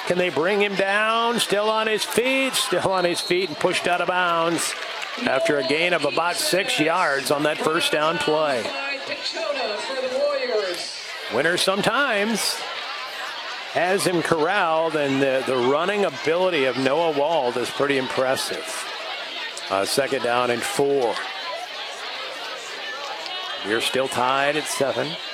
Can they bring him down? Still on his feet, and pushed out of bounds after a gain of about 6 yards on that first down play. Winner sometimes has him corralled, and the running ability of Noah Wald is pretty impressive. Second down and 4. We're still tied at 7.